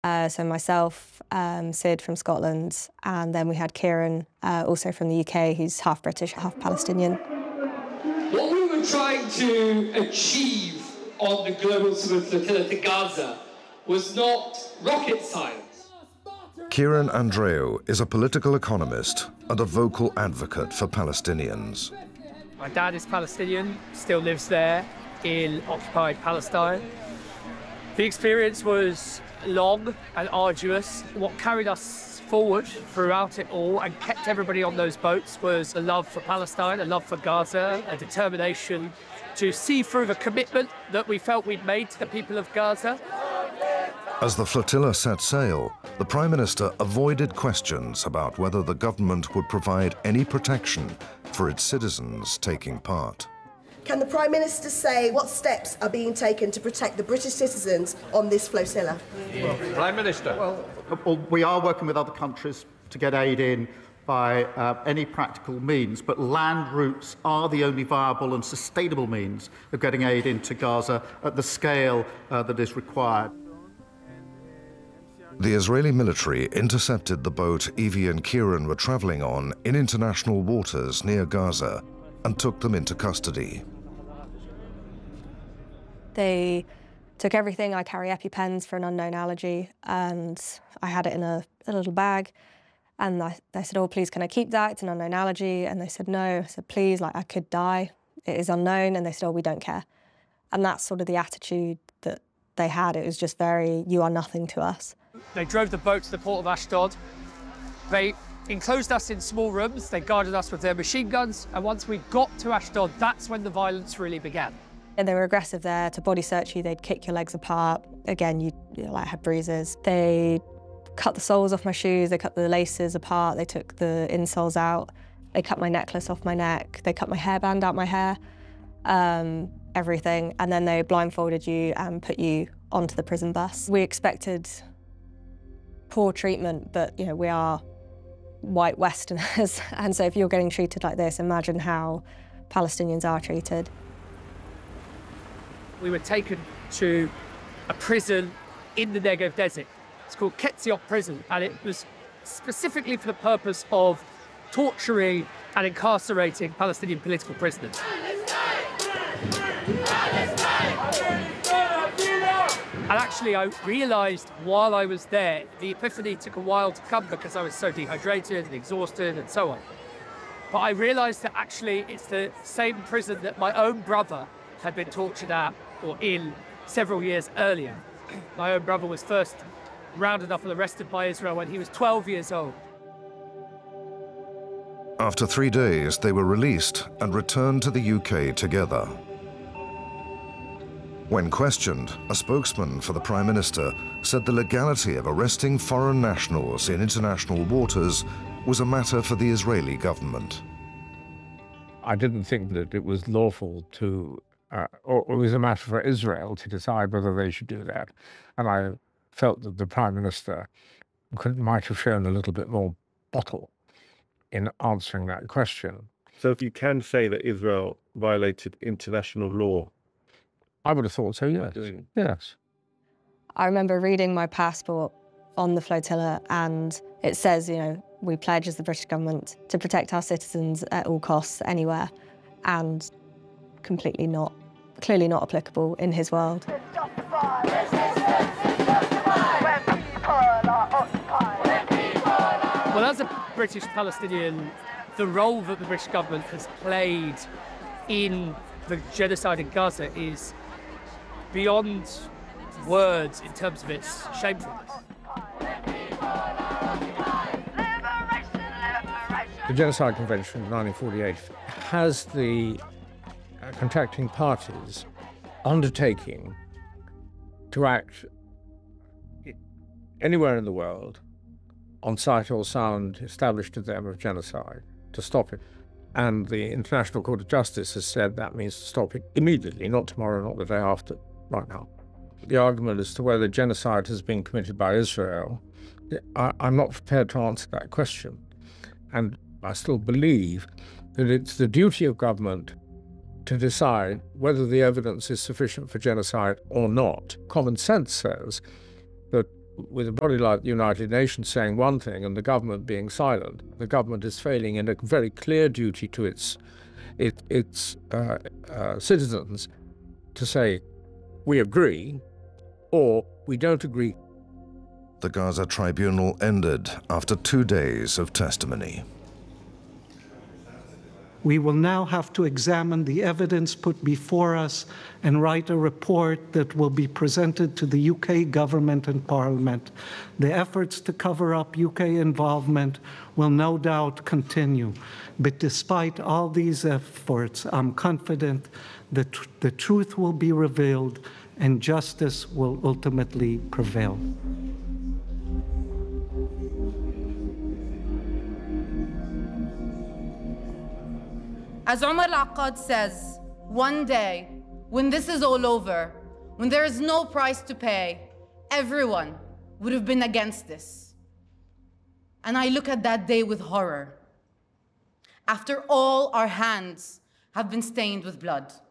So myself, Sid from Scotland, and then we had Kieran, also from the UK, who's half British, half Palestinian. What we were trying to achieve on the global flotilla to Gaza was not rocket science. Kieran Andreou is a political economist and a vocal advocate for Palestinians. My dad is Palestinian, still lives there in occupied Palestine. The experience was long and arduous. What carried us forward throughout it all and kept everybody on those boats was a love for Palestine, a love for Gaza, a determination to see through the commitment that we felt we'd made to the people of Gaza. As the flotilla set sail, the Prime Minister avoided questions about whether the government would provide any protection for its citizens taking part. Can the Prime Minister say what steps are being taken to protect the British citizens on this flotilla? Prime Minister. Well, we are working with other countries to get aid in by any practical means, but land routes are the only viable and sustainable means of getting aid into Gaza at the scale that is required. The Israeli military intercepted the boat Evie and Kieran were travelling on in international waters near Gaza and took them into custody. They took everything. I carry EpiPens for an unknown allergy, and I had it in a little bag. And they said, "Oh, please, can I keep that? It's an unknown allergy." And they said, "No." I said, "Please, I could die. It is unknown." And they said, "Oh, we don't care." And that's sort of the attitude that they had. It was just very, you are nothing to us. They drove the boat to the port of Ashdod. They enclosed us in small rooms. They guarded us with their machine guns. And once we got to Ashdod, that's when the violence really began. And they were aggressive there. To body search you, they'd kick your legs apart. Again, you had bruises. They cut the soles off my shoes. They cut the laces apart. They took the insoles out. They cut my necklace off my neck. They cut my hairband out my hair. Everything. And then they blindfolded you and put you onto the prison bus. We expected poor treatment, but we are white Westerners, and so if you're getting treated like this, imagine how Palestinians are treated. We were taken to a prison in the Negev desert. It's called Ketziot Prison, and it was specifically for the purpose of torturing and incarcerating Palestinian political prisoners. And actually, I realised while I was there, the epiphany took a while to come because I was so dehydrated and exhausted and so on. But I realised that actually it's the same prison that my own brother had been tortured at or in several years earlier. My own brother was first rounded up and arrested by Israel when he was 12 years old. After 3 days, they were released and returned to the UK together. When questioned, a spokesman for the Prime Minister said the legality of arresting foreign nationals in international waters was a matter for the Israeli government. I didn't think that it was lawful to, or it was a matter for Israel to decide whether they should do that. And I felt that the Prime Minister might have shown a little bit more bottle in answering that question. So if you can say that Israel violated international law, I would have thought so, yes. Yes. I remember reading my passport on the flotilla, and it says, we pledge as the British government to protect our citizens at all costs, anywhere, and clearly not applicable in his world. Well, as a British Palestinian, the role that the British government has played in the genocide in Gaza is beyond words in terms of its shamefulness. The Genocide Convention of 1948 has the contracting parties undertaking to act anywhere in the world on sight or sound established to them of genocide to stop it. And the International Court of Justice has said that means to stop it immediately, not tomorrow, not the day after, right now. The argument as to whether genocide has been committed by Israel, I'm not prepared to answer that question. And I still believe that it's the duty of government to decide whether the evidence is sufficient for genocide or not. Common sense says that with a body like the United Nations saying one thing and the government being silent, the government is failing in a very clear duty to its citizens to say, we agree, or we don't agree. The Gaza tribunal ended after 2 days of testimony. We will now have to examine the evidence put before us and write a report that will be presented to the UK government and Parliament. The efforts to cover up UK involvement will no doubt continue. But despite all these efforts, I'm confident that the truth will be revealed and justice will ultimately prevail. As Omar al-Akkad says, one day, when this is all over, when there is no price to pay, everyone would have been against this. And I look at that day with horror. After all, our hands have been stained with blood.